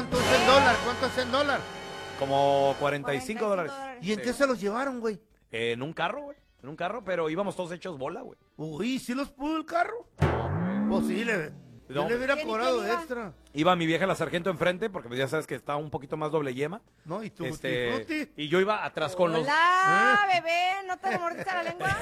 ¿Cuánto es el dólar? ¿Cuánto es el dólar? Como $45. ¿Y en qué se los llevaron, güey? En un carro, güey. En un carro, pero íbamos todos hechos bola, güey. Uy, ¿sí los pudo el carro? Pues sí, yo No. le hubiera ¿Quién cobrado iba? extra. Iba mi vieja la sargento enfrente, porque pues ya sabes que está un poquito más doble yema. No, y tú, Y yo iba atrás con los... Hola, bebé, ¿no te mordiste la lengua?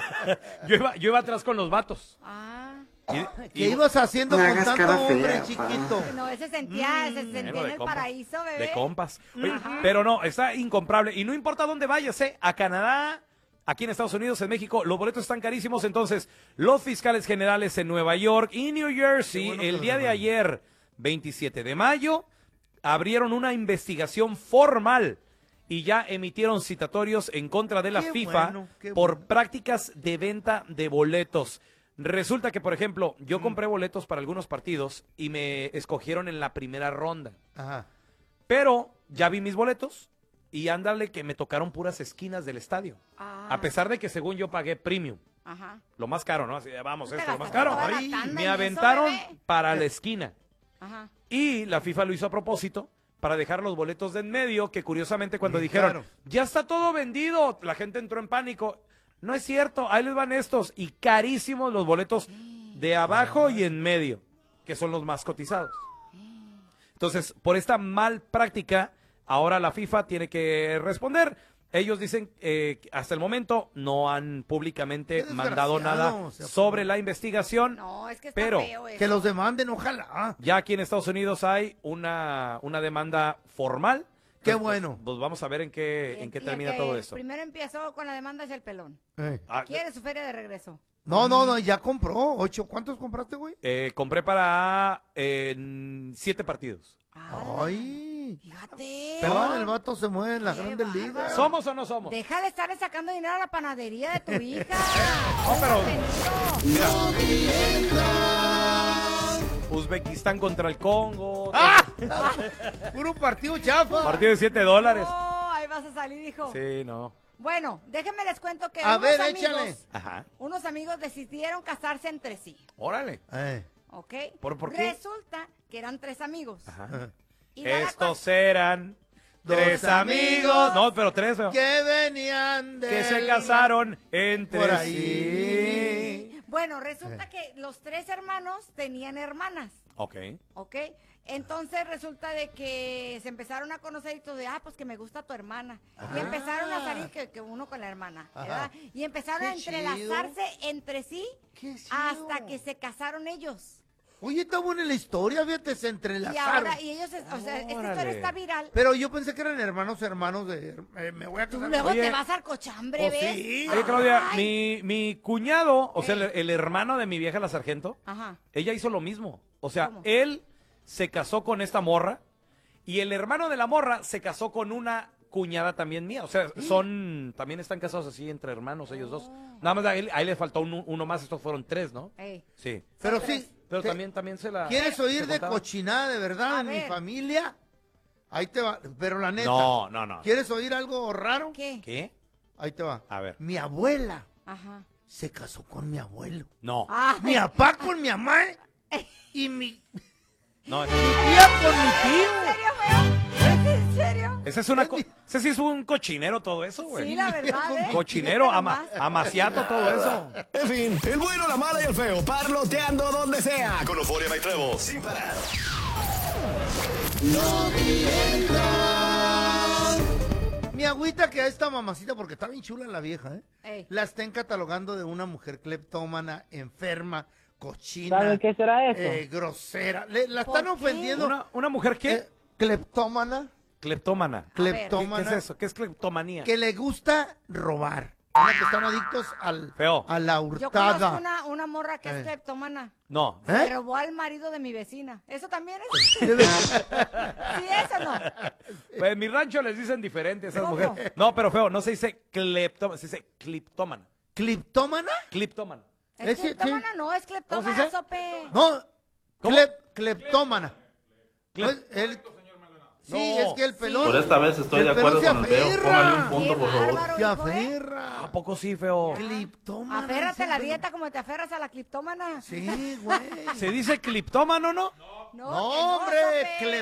Yo iba atrás con los vatos. Ah, ¿Qué ibas haciendo No con hagas tanto cara hombre fea, chiquito? no, ese sentía Bueno, en de el compas. paraíso, bebé. De compas. Oye, pero no, está incomparable. Y no importa dónde vayas, a Canadá, aquí en Estados Unidos, en México, los boletos están carísimos. Entonces, los fiscales generales en Nueva York y New Jersey, Qué bueno el que día los de llaman. ayer, 27 de mayo, abrieron una investigación formal y ya emitieron citatorios en contra de la Qué FIFA bueno, qué por bueno. prácticas de venta de boletos. Resulta que, por ejemplo, yo compré boletos para algunos partidos y me escogieron en la primera ronda. Ajá. Pero ya vi mis boletos y ándale que me tocaron puras esquinas del estadio. Ah, A pesar de que según yo pagué premium, ajá. lo más caro, ¿no? Así, vamos, Te esto, lo más gastaste caro. toda la Ay, tanda en me eso, aventaron bebé. para la esquina. Ajá. Y la FIFA lo hizo a propósito para dejar los boletos de en medio, que curiosamente cuando Sí, dijeron, claro. ya está todo vendido, la gente entró en pánico. No es cierto, ahí les van estos. Y carísimos los boletos de abajo y en medio, que son los más cotizados. Entonces, por esta mal práctica, ahora la FIFA tiene que responder. Ellos dicen que hasta el momento no han públicamente Qué mandado desgraciado, nada o sea, sobre la investigación. No, es que está Pero feo eso. Que los demanden, ojalá. ya aquí en Estados Unidos hay una demanda formal. Qué Entonces, bueno. Pues vamos a ver en qué Y termina el que todo esto. Primero empezó con la demanda es el pelón. Ah, Quiere su feria de regreso. No, ya compró. 8. ¿Cuántos compraste, güey? compré para 7 partidos. Ay. Fíjate. Pero el vato se mueve en la Qué grande bárbaro. liga. ¿Somos o no somos? Deja de estarle sacando dinero a la panadería de tu hija. No, pero- Bienvenido. Uzbekistán contra el Congo. Puro partido chafa. Partido de $7. No, ahí vas a salir, hijo. Sí, no. Bueno, déjenme les cuento que A unos ver, amigos, échale. Ajá. unos amigos decidieron casarse entre sí, Órale. ¿ok? ¿Por qué? Resulta que eran 3 amigos. Ajá. Y da la Estos eran Dos 3 amigos. amigos. No, pero 3. Que venían de. Que se casaron entre Por ahí. sí. Bueno, resulta que los 3 hermanos tenían hermanas, Ok. ¿ok? Entonces resulta de que se empezaron a conocer y todo de, pues que me gusta tu hermana. Y empezaron a salir que uno con la hermana, ¿verdad? Ajá. Y empezaron Qué a entrelazarse entre sí Qué chido. hasta que se casaron ellos. Oye, está buena la historia, fíjate, se Y entrelazaron. ahora, y ellos, o sea, esta Órale. historia está viral. Pero yo pensé que eran hermanos de... me voy a Tú casar. luego Oye. te vas al cochambre, Pues ¿ves? sí. Oye, Claudia, Ay. mi cuñado, o sea, el hermano de mi vieja la sargento, Ajá. ella hizo lo mismo. O sea, ¿Cómo? él se casó con esta morra y el hermano de la morra se casó con una cuñada también mía. O sea, también están casados así entre hermanos ellos dos. Nada más a él le faltó uno más, estos fueron 3, ¿no? Ey. Sí. Pero Son sí. Pero te- también se la... ¿Quieres oír se de contaba. cochinada de verdad A en mi ver. familia? Ahí te va. Pero la neta. No. ¿Quieres oír algo raro? ¿Qué? ¿Qué? Ahí te va. A ver. Mi abuela Ajá. se casó con mi abuelo. No. Ah, Mi papá con mi mamá y mi No, tía con mi tío. ¿En serio, feo? ¿Es en serio? ese sí es un cochinero todo eso, güey. Sí, la verdad, ¿eh? Cochinero, Fíjate nomás. amaciato todo eso. En fin, el bueno, la mala y el feo, parloteando donde sea. Con Euforia Night Trevo, sin parar. Mi agüita que a esta mamacita, porque está bien chula la vieja, Ey. la estén catalogando de una mujer cleptómana, enferma, cochina, ¿Sabe qué será eso? grosera. La ¿Por están qué? ofendiendo. ¿Una mujer qué? Cleptómana, Cleptómana. A ver. ¿Qué cleptómana, es eso? ¿Qué es cleptomanía? que le gusta robar. Una que están adictos Feo. a la Yo conozco hurtada. una morra que es cleptómana. No. Se ¿Eh? robó al marido de mi vecina. ¿Eso también es? ¿Sí es o no? Pues en mi rancho les dicen diferente a esas ¿Cómo? mujeres. No, pero feo, no se dice cleptómana, se dice cliptómana. ¿Cleptómana? Cliptómana. ¿Es Ese, cleptómana? sí. No, es ¿Cómo se cleptómana, dice? sope. No, ¿Cómo? cleptómana. Clep- Pues, sí, No. es que el pelón. Por esta vez estoy de el pelón acuerdo se con el feo. aferra. Póngale un punto, Qué por favor. bárbaro, Se hijo, ¿eh? aferra. ¿A poco sí, feo? Cleptómana. Aférrate a la dice, dieta como te aferras a la cleptómana. Sí, güey. ¿Se dice cliptómano, no? No, No, que hombre, sope.